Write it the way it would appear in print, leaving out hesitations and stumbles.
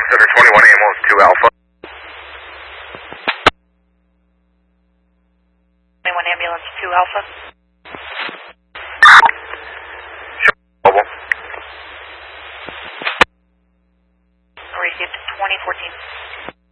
Center 21 Amos 2 Alpha. 21 Ambulance 2 Alpha. Mobile. Received 2014.